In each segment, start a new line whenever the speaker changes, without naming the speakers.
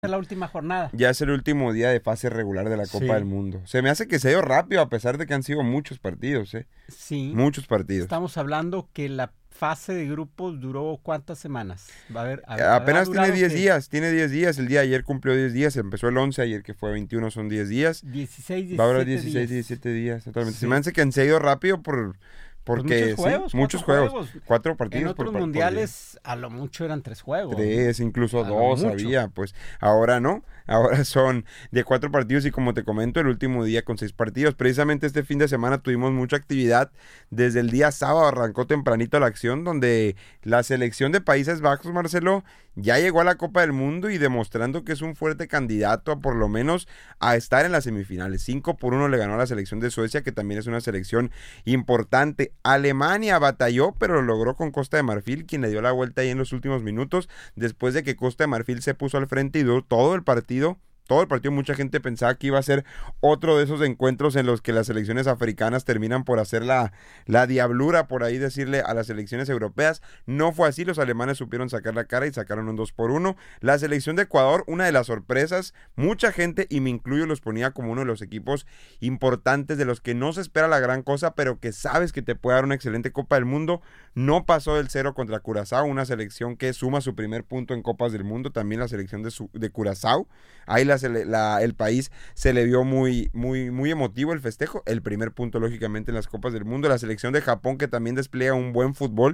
La última jornada.
Ya es el último día de fase regular de la Copa
Sí.
del Mundo. Se me hace que se dio rápido a pesar de que han sido muchos partidos, ¿eh?
Sí.
Muchos partidos.
Estamos hablando que la fase de grupos duró ¿cuántas semanas? Va a haber,
Apenas tiene
durado
10
que
días, tiene 10 días. El día de ayer cumplió 10 días, empezó el 11, ayer que fue 21 son 10 días.
16,
Va a haber
17
16,
días.
17 días, totalmente.
Sí.
Se me hace que se ha ido rápido porque
Pues
muchos
cuatro
juegos, 4 partidos
En otros
por día.
mundiales a lo mucho eran 3 juegos.
3, incluso
A lo
2
mucho.
había, pues ahora no, ahora son de 4 partidos y como te comento, el último día con 6 partidos. Precisamente este fin de semana tuvimos mucha actividad, desde el día sábado arrancó tempranito la acción donde la selección de Países Bajos, Marcelo, ya llegó a la Copa del Mundo y demostrando que es un fuerte candidato a por lo menos a estar en las semifinales. 5-1 le ganó a la selección de Suecia, que también es una selección importante. Alemania batalló, pero lo logró con Costa de Marfil, quien le dio la vuelta ahí en los últimos minutos, después de que Costa de Marfil se puso al frente y duró todo el partido. Todo el partido, mucha gente pensaba que iba a ser otro de esos encuentros en los que las selecciones africanas terminan por hacer la diablura, por ahí decirle a las selecciones europeas. No fue así, los alemanes supieron sacar la cara y sacaron un 2-1. La selección de Ecuador, una de las sorpresas, mucha gente, y me incluyo, los ponía como uno de los equipos importantes, de los que no se espera la gran cosa, pero que sabes que te puede dar una excelente Copa del Mundo. No pasó del 0 contra Curazao, una selección que suma su primer punto en Copas del Mundo, también la selección de Curazao. Ahí el país se le vio muy emotivo el festejo. El primer punto, lógicamente, en las Copas del Mundo. La selección de Japón, que también despliega un buen fútbol.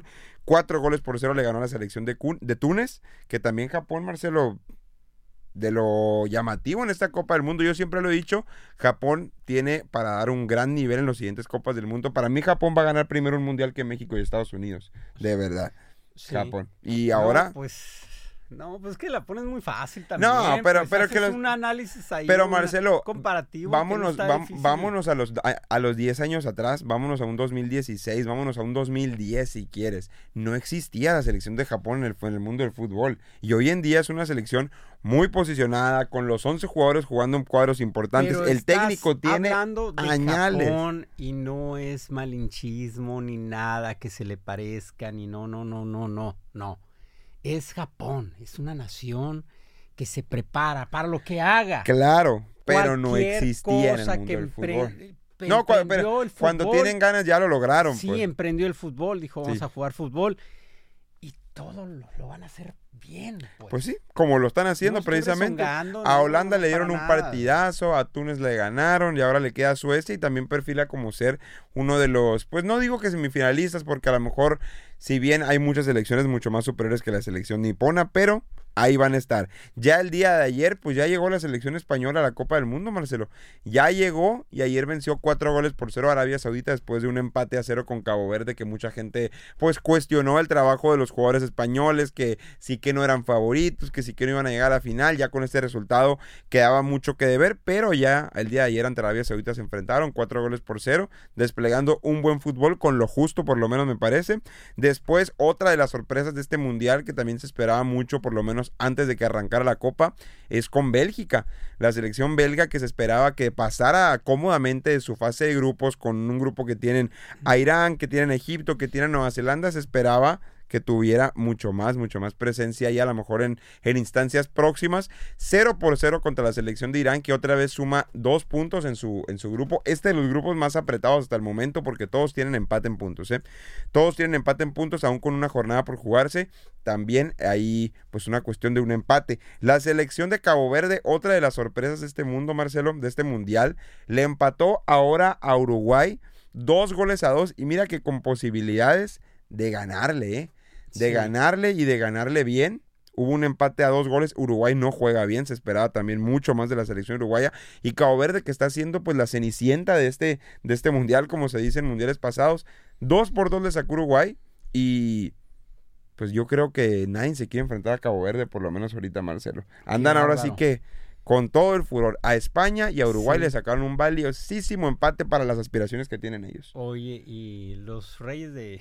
4-0 le ganó a la selección de Túnez, que también Japón, Marcelo, de lo llamativo en esta Copa del Mundo. Yo siempre lo he dicho, Japón tiene para dar un gran nivel en las siguientes Copas del Mundo. Para mí Japón va a ganar primero un mundial que México y Estados Unidos. De verdad.
Sí.
Japón. Y ahora...
No, pues que la pones muy fácil también.
No, pero
haces
que
un análisis ahí.
Pero Marcelo,
comparativo.
vámonos a los 10 años atrás, vámonos a un 2016, vámonos a un 2010 si quieres. No existía la selección de Japón en el mundo del fútbol. Y hoy en día es una selección muy posicionada, con los 11 jugadores jugando en cuadros importantes.
Pero
el técnico tiene
hablando de
añales.
Japón y no es malinchismo ni nada que se le parezca, ni no. Es Japón, es una nación que se prepara para lo que haga.
Claro, pero no
Cualquier
existía en
cosa
el mundo
que
del fútbol.
No,
cuando tienen ganas ya lo lograron.
Sí,
pues.
emprendió el fútbol, dijo, vamos
Sí.
a jugar fútbol. Y todo lo van a hacer bien.
Pues sí, como lo están haciendo
No estoy
precisamente.
rezongando,
A
no,
Holanda
no,
le dieron
para
un
nada.
partidazo, a Túnez le ganaron y ahora le queda a Suecia, y también perfila como ser uno de los, pues no digo que semifinalistas, porque a lo mejor, si bien hay muchas selecciones mucho más superiores que la selección nipona, pero ahí van a estar. Ya el día de ayer, pues ya llegó la selección española a la Copa del Mundo, Marcelo. Ya llegó y ayer venció 4-0 a Arabia Saudita después de un empate a 0 con Cabo Verde, que mucha gente pues cuestionó el trabajo de los jugadores españoles, que sí que no eran favoritos, que sí que no iban a llegar a la final. Ya con este resultado quedaba mucho que deber, pero ya el día de ayer ante Arabia Saudita se enfrentaron 4-0, desplegando un buen fútbol con lo justo, por lo menos me parece. Después, otra de las sorpresas de este mundial, que también se esperaba mucho, por lo menos antes de que arrancara la Copa, es con Bélgica. La selección belga, que se esperaba que pasara cómodamente de su fase de grupos, con un grupo que tienen a Irán, que tienen a Egipto, que tienen a Nueva Zelanda, se esperaba que tuviera mucho más presencia y a lo mejor en instancias próximas. 0-0 contra la selección de Irán, que otra vez suma 2 puntos en su grupo. Este de los grupos más apretados hasta el momento, porque todos tienen empate en puntos, Todos tienen empate en puntos, aún con una jornada por jugarse. También ahí, pues una cuestión de un empate. La selección de Cabo Verde, otra de las sorpresas de este mundo, Marcelo, de este mundial, le empató ahora a Uruguay 2-2, y mira que con posibilidades de ganarle, de ganarle y de ganarle bien. Hubo un empate a 2 goles. Uruguay no juega bien, se esperaba también mucho más de la selección uruguaya. Y Cabo Verde, que está haciendo pues la cenicienta de este mundial, como se dice en mundiales pasados. 2-2 le sacó Uruguay. Y pues yo creo que nadie se quiere enfrentar a Cabo Verde, por lo menos ahorita, Marcelo. Andan ahora sí que con todo el furor. A España y a Uruguay le sacaron un valiosísimo empate para las aspiraciones que tienen ellos.
Oye, y los reyes de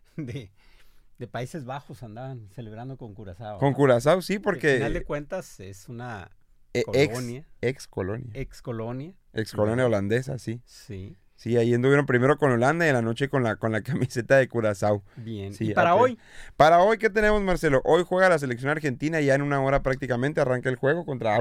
Países Bajos andaban celebrando con Curazao.
Con Curazao, sí, porque...
Al final de cuentas es una colonia.
Ex colonia.
Ex colonia.
Ex colonia holandesa, sí.
Sí.
Sí, ahí anduvieron primero con Holanda y en la noche con la camiseta de Curazao.
Bien.
Sí,
¿Y para hoy?
Para hoy, ¿qué tenemos, Marcelo? Hoy juega la selección argentina, ya en una hora prácticamente arranca el juego contra